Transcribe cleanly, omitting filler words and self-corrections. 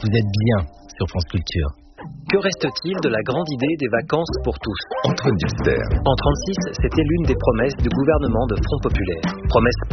Vous êtes bien sur France Culture. Que reste-t-il de la grande idée des vacances pour tous? Antoine Dulster. En 1936, c'était l'une des promesses du gouvernement de Front Populaire. Promesse